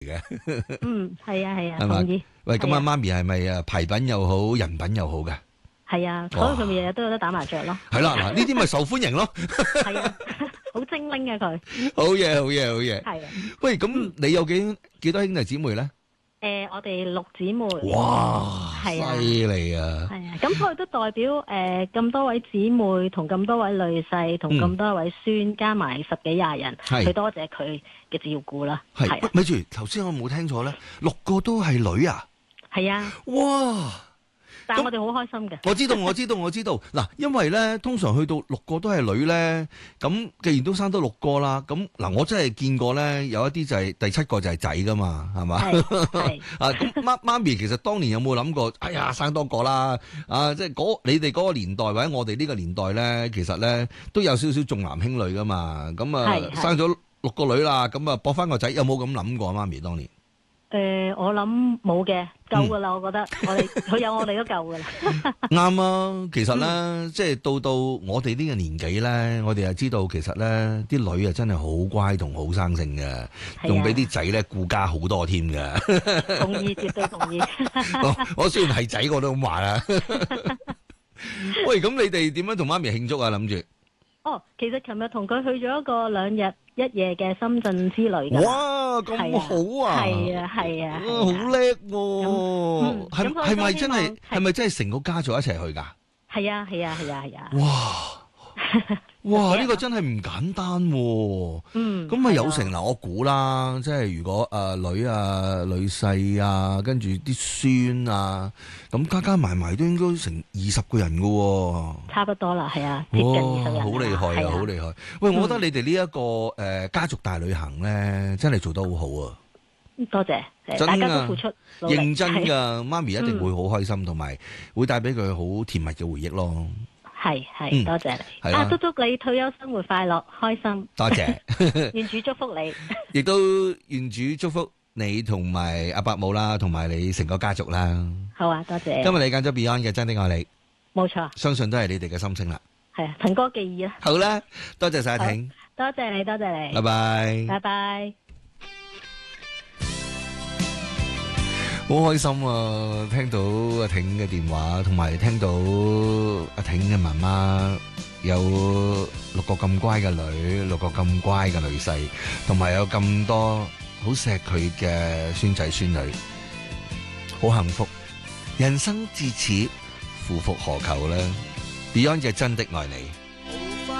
嗯，係啊係啊， 係嘛同意。 喂，咁係啊媽咪係咪牌品又好，人品又好嘅？ 係啊，所以佢咪日日都有得打麻雀咯。 係啦，嗱呢啲咪受歡迎咯。 係啊，好精靈嘅佢。 好嘢，好嘢，好嘢。 係啊。 喂，咁你有幾多兄弟姊妹咧？ 我哋6姊妹。 哇， 係啊犀利啊！ 係啊，咁佢都代表咁多位姊妹同咁多位女婿同咁多位孫加埋10幾20人， 係去多謝佢嘅照顧啦。 係， 係啊咪住頭先我冇聽錯咧，6個都係女啊！ 係啊， 哇！ 但係我哋好開心嘅。 我知道。嗱，因為咧，通常去到6個都係女咧，咁既然都生得6個啦，咁嗱，我真係見過咧，有一啲就係第7個就係仔噶嘛，係嘛？ 係啊，咁媽咪其實當年有冇諗過？哎呀，生多個啦！啊，即係你哋嗰個年代或者我哋呢個年代咧，其實咧都有少少重男輕女噶嘛。咁啊，生咗6個女啦，咁啊搏翻個仔，有冇咁諗過啊？媽咪當年？ 我諗冇嘅，夠噶啦，我覺得佢有我哋都夠噶啦。 啱啊，其實咧，即係到我哋呢個年紀咧，我哋就知道其實咧啲女啊真係好乖同好生性嘅，仲比啲仔咧顧家好多添嘅。 同意，絕對同意。 我雖然係仔，我都咁話啦。喂，咁你哋點樣同媽咪慶祝啊？諗住？ 其實琴日同佢去咗一個2日1夜嘅深圳之旅㗎。 哇，咁好啊！ 係啊，係啊， 好叻喎！係咪真係？係咪真係成個家族一齊去㗎？ 係啊，係啊，係啊，係啊！ 哇！呢個真係唔簡單喎。咁咪有成嗱，我估啦，即係如果女啊、女婿啊，跟住啲孫啊，咁加埋埋都應該成20個人㗎喎。 差不多啦，係啊，接近20人。 好厲害啊！好厲害！喂，我覺得你哋呢一個家族大旅行咧，真係做得好好啊！ 多謝， 真大家都付出努力， 認真㗎，媽咪一定會好開心，同埋會帶俾佢好甜蜜嘅回憶咯。 係，多謝你。祝祝你退休生活快樂開心。 多謝， 願主祝福你， 亦都願主祝福你同埋阿伯母啦，同埋你成個家族啦。 好啊，多謝。 今日你揀咗 Beyond 嘅《真的愛你》， 冇錯， 相信都係你哋嘅心聲啦。 係啊，憑歌寄意啦。 好啦，多謝晒阿挺， 多謝你，多謝你， 拜拜， 拜拜。 好開心啊！聽到阿挺嘅電話，同埋聽到阿挺嘅媽媽有6個咁乖嘅女，6個咁乖嘅女婿，同埋有咁多好錫佢嘅孫仔孫女，好幸福。人生至此，夫復何求呢？ Beyond 嘅真的愛你。